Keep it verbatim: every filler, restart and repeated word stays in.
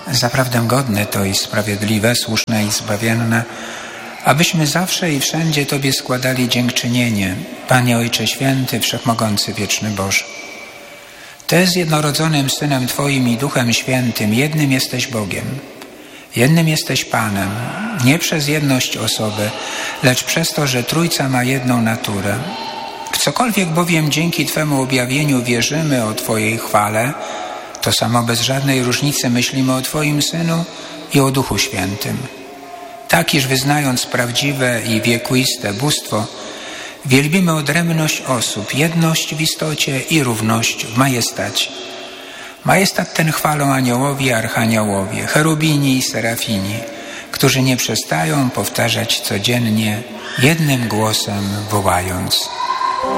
Zaprawdę godne to i sprawiedliwe, słuszne i zbawienne, abyśmy zawsze i wszędzie Tobie składali dziękczynienie, Panie Ojcze Święty, Wszechmogący, Wieczny Boże. Ty z jednorodzonym Synem Twoim i Duchem Świętym jednym jesteś Bogiem, jednym jesteś Panem, nie przez jedność osoby, lecz przez to, że Trójca ma jedną naturę. W cokolwiek bowiem dzięki Twemu objawieniu wierzymy o Twojej chwale, to samo bez żadnej różnicy myślimy o Twoim Synu i o Duchu Świętym. Tak, iż wyznając prawdziwe i wiekuiste bóstwo, wielbimy odrębność osób, jedność w istocie i równość w majestacie. Majestat ten chwalą aniołowie, archaniołowie, cherubini i serafini, którzy nie przestają powtarzać codziennie, jednym głosem wołając: